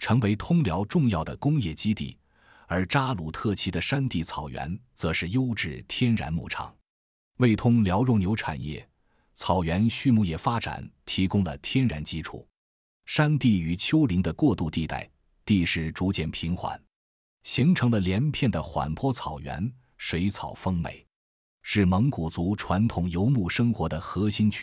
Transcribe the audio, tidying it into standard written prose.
成为通辽重要的工业基地，而扎鲁特旗的山地草原则是优质天然牧场，为通辽肉牛产业、草原畜牧业发展提供了天然基础。山地与丘陵的过渡地带，地势逐渐平缓，形成了连片的缓坡草原，水草丰美，是蒙古族传统游牧生活的核心区